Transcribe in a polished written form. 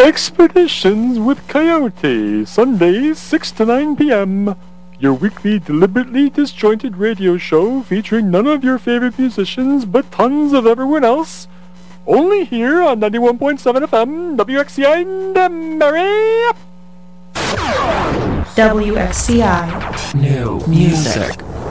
Expeditions with Coyote, Sundays 6 to 9 p.m. Your weekly deliberately disjointed radio show featuring none of your favorite musicians but tons of everyone else. Only here on 91.7 FM, WXCI Denbury. WXCI. New music.